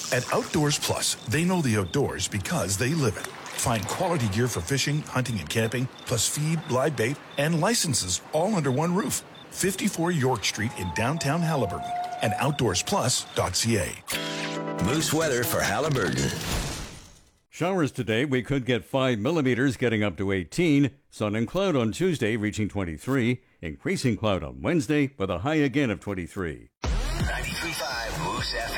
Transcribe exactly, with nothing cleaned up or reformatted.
At Outdoors Plus, they know the outdoors because they live it. Find quality gear for fishing, hunting, and camping, plus feed, live bait, and licenses all under one roof. fifty-four York Street in downtown Haliburton and outdoors plus dot c a. Moose weather for Haliburton. Showers today. We could get five millimeters, getting up to eighteen. Sun and cloud on Tuesday, reaching twenty-three. Increasing cloud on Wednesday with a high again of twenty-three. ninety-three point five Moose F M.